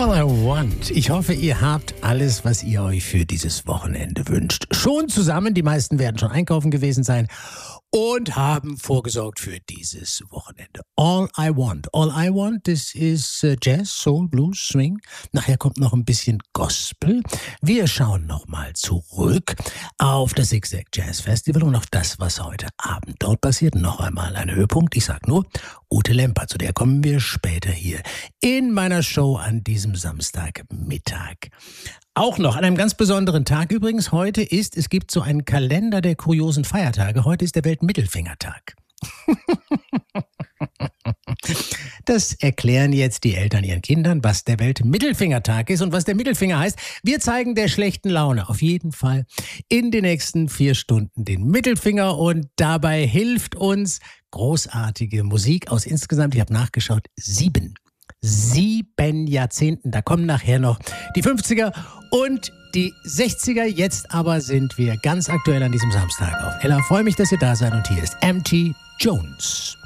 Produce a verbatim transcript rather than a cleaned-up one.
All I Want. Ich hoffe, ihr habt alles, was ihr euch für dieses Wochenende wünscht, schon zusammen. Die meisten werden schon einkaufen gewesen sein und haben vorgesorgt für dieses Wochenende. All I Want. All I Want, das ist äh, Jazz, Soul, Blues, Swing. Nachher kommt noch ein bisschen Gospel. Wir schauen nochmal zurück auf das Zigzag Jazz Festival und auf das, was heute Abend dort passiert. Noch einmal ein Höhepunkt. Ich sag nur, Ute Lemper, zu der kommen wir später hier in meiner Show an diesem Samstagmittag. Auch noch an einem ganz besonderen Tag übrigens. Heute ist, es gibt so einen Kalender der kuriosen Feiertage. Heute ist der Weltmittelfingertag. Das erklären jetzt die Eltern ihren Kindern, was der Weltmittelfingertag ist und was der Mittelfinger heißt. Wir zeigen der schlechten Laune auf jeden Fall in den nächsten vier Stunden den Mittelfinger und dabei hilft uns großartige Musik aus insgesamt, ich habe nachgeschaut, sieben. Sieben Jahrzehnten. Da kommen nachher noch die fünfziger und die sechziger. Jetzt aber sind wir ganz aktuell an diesem Samstag auf Ella. Freue mich, dass ihr da seid und hier ist M T Jones.